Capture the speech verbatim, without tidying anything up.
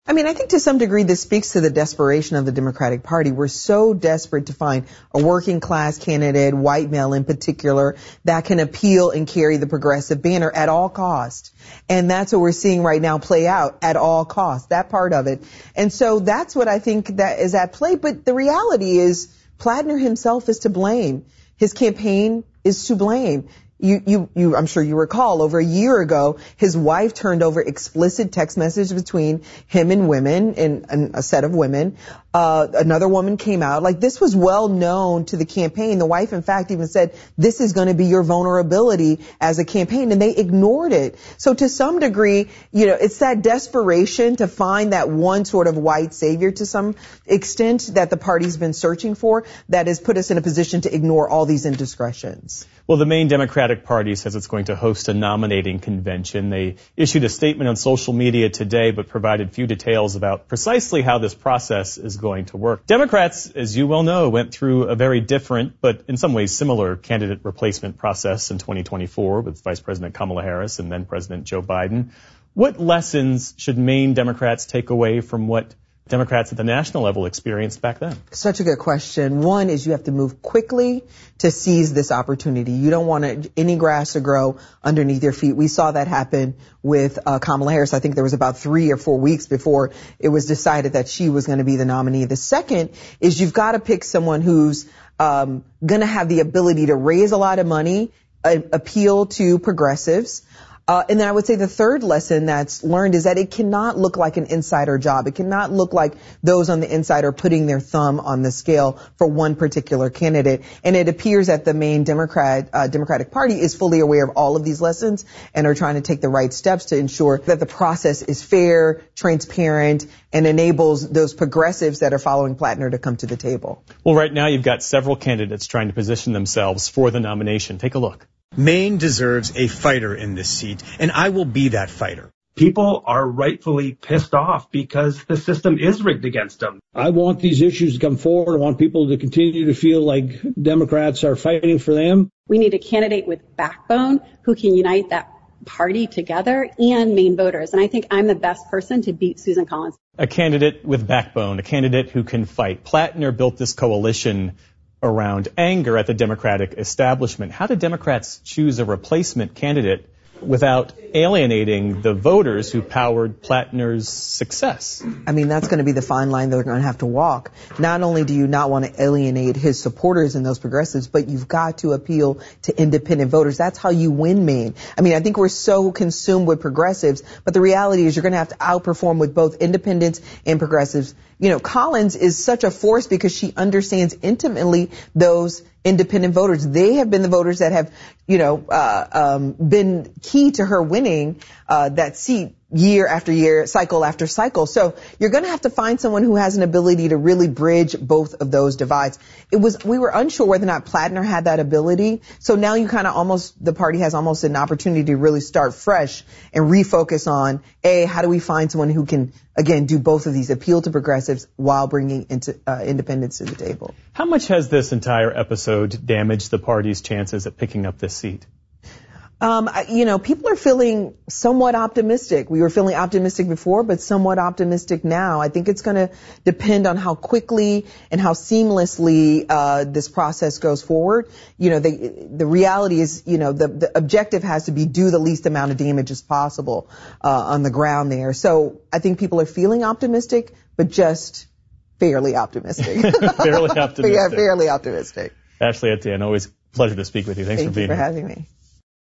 I mean, I think to some degree this speaks to the desperation of the Democratic Party. We're so desperate to find a working class candidate, white male in particular, that can appeal and carry the progressive banner at all cost. And that's what we're seeing right now play out at all costs, that part of it. And so that's what I think that is at play. But the reality is Plattner himself is to blame. His campaign is to blame. You, you, you, I'm sure you recall, over a year ago, his wife turned over explicit text messages between him and women, and, and a set of women. Uh, another woman came out. Like, this was well known to the campaign. The wife, in fact, even said, this is going to be your vulnerability as a campaign, and they ignored it. So to some degree, you know, it's that desperation to find that one sort of white savior to some extent that the party's been searching for that has put us in a position to ignore all these indiscretions. Well, the main Democratic Party says it's going to host a nominating convention. They issued a statement on social media today, but provided few details about precisely how this process is going to work. Democrats, as you well know, went through a very different, but in some ways similar, candidate replacement process in twenty twenty-four with Vice President Kamala Harris and then President Joe Biden. What lessons should Maine Democrats take away from what Democrats at the national level experienced back then? Such a good question. One is you have to move quickly to seize this opportunity. You don't want any grass to grow underneath your feet. We saw that happen with uh, Kamala Harris. I think there was about three or four weeks before it was decided that she was going to be the nominee. The second is you've got to pick someone who's um, going to have the ability to raise a lot of money, uh, appeal to progressives. Uh, and then I would say the third lesson that's learned is that it cannot look like an insider job. It cannot look like those on the inside are putting their thumb on the scale for one particular candidate. And it appears that the main Democrat, uh, Democratic Party is fully aware of all of these lessons and are trying to take the right steps to ensure that the process is fair, transparent, and enables those progressives that are following Plattner to come to the table. Well, right now you've got several candidates trying to position themselves for the nomination. Take a look. Maine deserves a fighter in this seat, and I will be that fighter. People are rightfully pissed off because the system is rigged against them. I want these issues to come forward. I want people to continue to feel like Democrats are fighting for them. We need a candidate with backbone who can unite that party together and Maine voters. And I think I'm the best person to beat Susan Collins. A candidate with backbone, a candidate who can fight. Plattner built this coalition around anger at the Democratic establishment. How did Democrats choose a replacement candidate without alienating the voters who powered Plattner's success? I mean, that's going to be the fine line they're going to have to walk. Not only do you not want to alienate his supporters and those progressives, but you've got to appeal to independent voters. That's how you win Maine. I mean, I think we're so consumed with progressives, but the reality is you're going to have to outperform with both independents and progressives. You know, Collins is such a force because she understands intimately those independent voters. They have been the voters that have, you know, uh, um, been key to her winning uh, that seat year after year, cycle after cycle. So you're going to have to find someone who has an ability to really bridge both of those divides. It was, we were unsure whether or not Plattner had that ability. So now you kind of almost, the party has almost an opportunity to really start fresh and refocus on, A, how do we find someone who can, again, do both of these, appeal to progressives while bringing into, uh, independence to the table. How much has this entire episode damaged the party's chances at picking up this seat? Um, you know, people are feeling somewhat optimistic. We were feeling optimistic before, but somewhat optimistic now. I think it's going to depend on how quickly and how seamlessly uh, this process goes forward. You know, the the reality is, you know, the, the objective has to be do the least amount of damage as possible uh, on the ground there. So I think people are feeling optimistic, but just fairly optimistic. fairly optimistic. Yeah, fairly optimistic. Ashley Etienne, always a pleasure to speak with you. Thanks Thank for being you for here. having me.